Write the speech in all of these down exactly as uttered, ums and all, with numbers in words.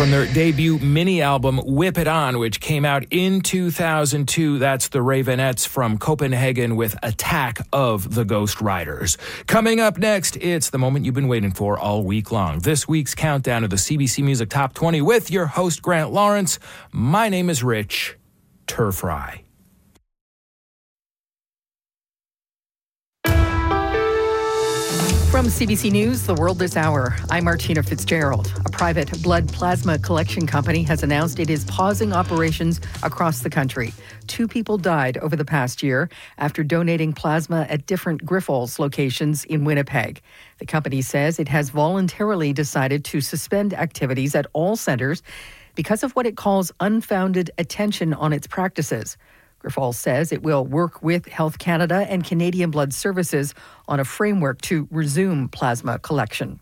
From their debut mini album, Whip It On, which came out in two thousand two, that's the Ravenettes from Copenhagen with Attack of the Ghost Riders. Coming up next, it's the moment you've been waiting for all week long. This week's countdown of the C B C Music Top twenty with your host, Grant Lawrence. My name is Rich Turfry. From C B C News, The World This Hour, I'm Martina Fitzgerald. A private blood plasma collection company has announced it is pausing operations across the country. Two people died over the past year after donating plasma at different Grifols locations in Winnipeg. The company says it has voluntarily decided to suspend activities at all centres because of what it calls unfounded attention on its practices. Grifols says it will work with Health Canada and Canadian Blood Services on a framework to resume plasma collection.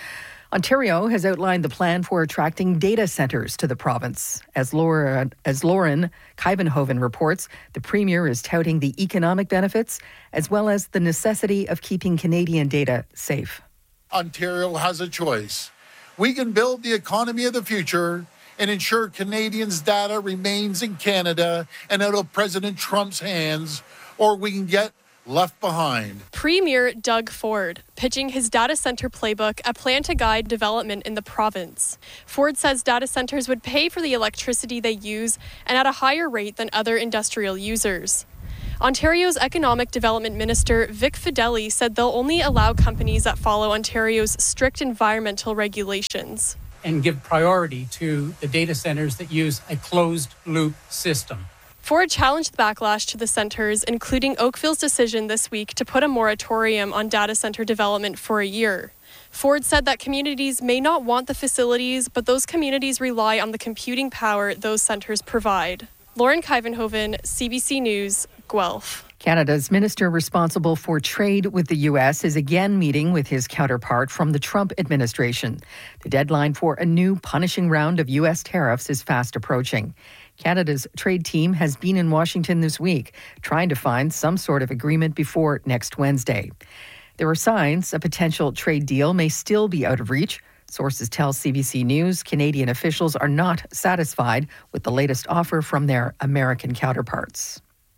Ontario has outlined the plan for attracting data centres to the province. As Laura, as Lauren Kuyvenhoven reports, the Premier is touting the economic benefits as well as the necessity of keeping Canadian data safe. Ontario has a choice. We can build the economy of the future and ensure Canadians' data remains in Canada and out of President Trump's hands, or we can get left behind. Premier Doug Ford pitching his data center playbook, a plan to guide development in the province. Ford says data centers would pay for the electricity they use and at a higher rate than other industrial users. Ontario's Economic Development Minister Vic Fedeli said they'll only allow companies that follow Ontario's strict environmental regulations. And give priority to the data centers that use a closed-loop system. Ford challenged the backlash to the centers, including Oakville's decision this week to put a moratorium on data center development for a year. Ford said that communities may not want the facilities, but those communities rely on the computing power those centers provide. Lauren Kuyvenhoven, C B C News, Guelph. Canada's minister responsible for trade with the U S is again meeting with his counterpart from the Trump administration. The deadline for a new punishing round of U S tariffs is fast approaching. Canada's trade team has been in Washington this week, trying to find some sort of agreement before next Wednesday. There are signs a potential trade deal may still be out of reach. Sources tell C B C News Canadian officials are not satisfied with the latest offer from their American counterparts.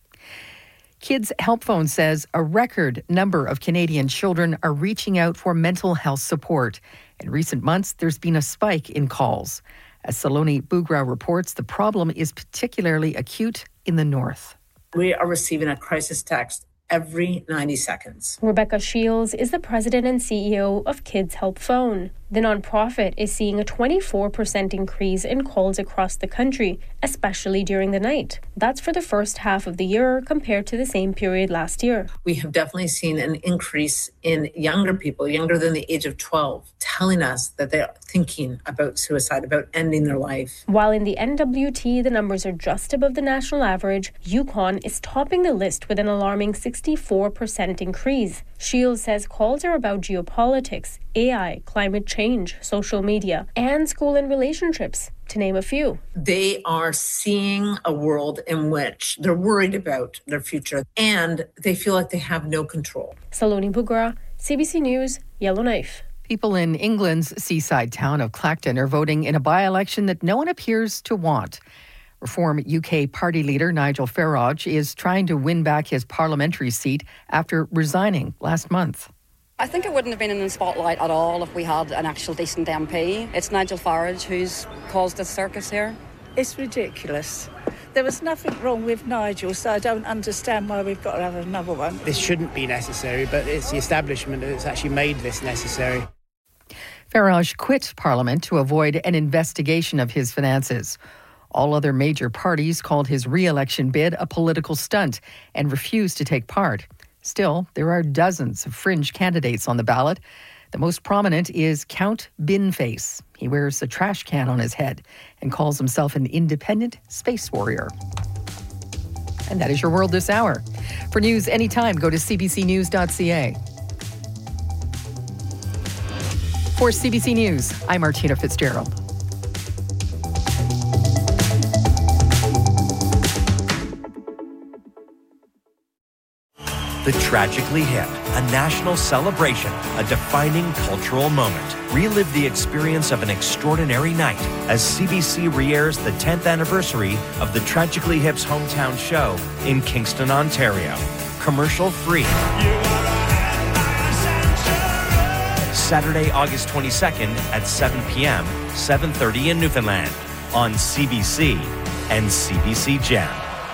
Kids Help Phone says a record number of Canadian children are reaching out for mental health support. In recent months, there's been a spike in calls. As Saloni Bugra reports, the problem is particularly acute in the north. We are receiving a crisis text every ninety seconds. Rebecca Shields is the president and C E O of Kids Help Phone. The nonprofit is seeing a twenty-four percent increase in calls across the country, especially during the night. That's for the first half of the year compared to the same period last year. We have definitely seen an increase in younger people, younger than the age of twelve, telling us that they're thinking about suicide, about ending their life. While in the N W T, the numbers are just above the national average, Yukon is topping the list with an alarming sixty-four percent increase. Shields says calls are about geopolitics, A I, climate change, social media, and school and relationships, to name a few. They are seeing a world in which they're worried about their future and they feel like they have no control. Saloni Bugra, C B C News, Yellowknife. People in England's seaside town of Clacton are voting in a by-election that no one appears to want. Reform U K party leader Nigel Farage is trying to win back his parliamentary seat after resigning last month. I think it wouldn't have been in the spotlight at all if we had an actual decent M P. It's Nigel Farage who's caused this circus here. It's ridiculous. There was nothing wrong with Nigel, so I don't understand why we've got to have another one. This shouldn't be necessary, but it's the establishment that's actually made this necessary. Farage quit Parliament to avoid an investigation of his finances. All other major parties called his re-election bid a political stunt and refused to take part. Still, there are dozens of fringe candidates on the ballot. The most prominent is Count Binface. He wears a trash can on his head and calls himself an independent space warrior. And that is your world this hour. For news anytime, go to c b c news dot c a. For C B C News, I'm Martina Fitzgerald. The Tragically Hip, a national celebration, a defining cultural moment. Relive the experience of an extraordinary night as C B C re-airs the tenth anniversary of the Tragically Hip's hometown show in Kingston, Ontario. Commercial free. Saturday, August twenty-second at seven p.m., seven thirty in Newfoundland on C B C and C B C Gem.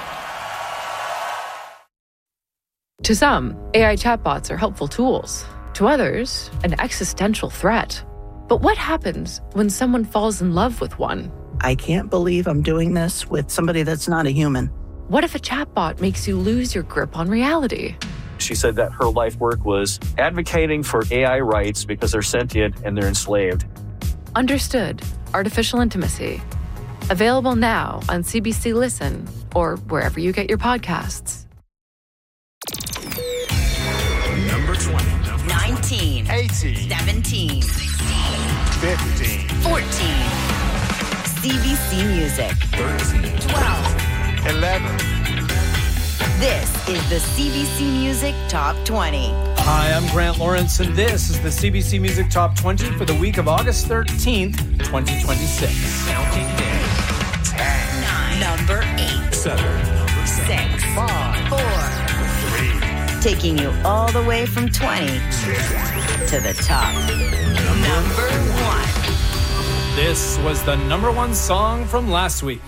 To some, A I chatbots are helpful tools. To others, an existential threat. But what happens when someone falls in love with one? I can't believe I'm doing this with somebody that's not a human. What if a chatbot makes you lose your grip on reality? She said that her life work was advocating for A I rights because they're sentient and they're enslaved. Understood. Artificial Intimacy. Available now on C B C Listen or wherever you get your podcasts. Number twenty. nineteen. eighteen. seventeen. fifteen. fourteen. C B C Music. thirteen. twelve. eleven. This is the C B C Music Top twenty. Hi, I'm Grant Lawrence, and this is the C B C Music Top twenty for the week of August thirteenth, twenty twenty-six. Counting down. ten. nine. Number eight. seven. Number six. five. four. three. Taking you all the way from twenty to the top. Number one. This was the number one song from last week.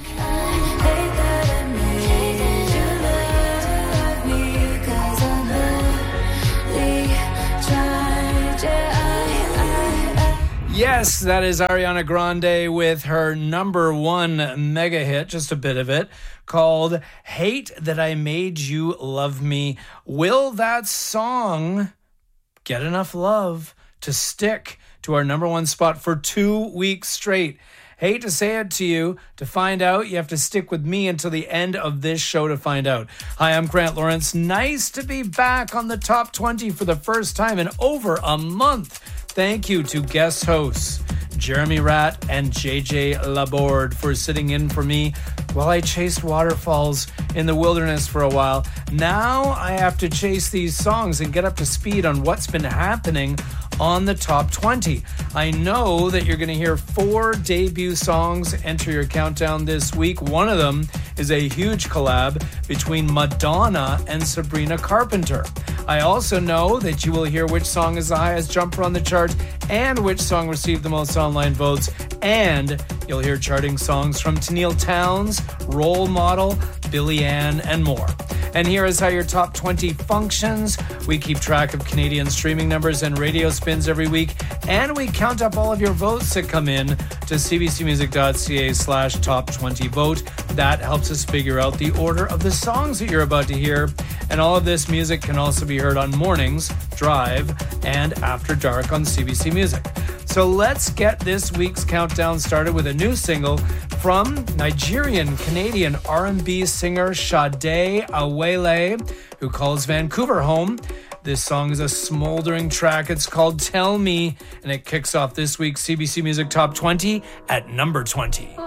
Yes, that is Ariana Grande with her number one mega hit, just a bit of it, called Hate That I Made You Love Me. Will that song get enough love to stick to our number one spot for two weeks straight? Hate to say it to you. To find out, you have to stick with me until the end of this show to find out. Hi, I'm Grant Lawrence. Nice to be back on the top twenty for the first time in over a month. Thank you to guest hosts Jeremy Ratt and J J Laborde for sitting in for me while I chased waterfalls in the wilderness for a while. Now I have to chase these songs and get up to speed on what's been happening on the top twenty. I know that you're going to hear four debut songs enter your countdown this week. One of them is a huge collab between Madonna and Sabrina Carpenter. I also know that you will hear which song is the highest jumper on the chart and which song received the most online votes. And you'll hear charting songs from Tennille Townes, Role Model, Billie Ann, and more. And here is how your top twenty functions. We keep track of Canadian streaming numbers and radio spins every week, and we count up all of your votes that come in to cbcmusic.ca slash top 20 vote. That helps us figure out the order of the songs that you're about to hear. And all of this music can also be heard on Mornings, Drive, and After Dark on C B C Music. So let's get this week's countdown started with a new single from Nigerian-Canadian R and B singer Sade Awele, who calls Vancouver home. This song is a smoldering track. It's called Tell Me, and it kicks off this week's C B C Music Top twenty at number twenty.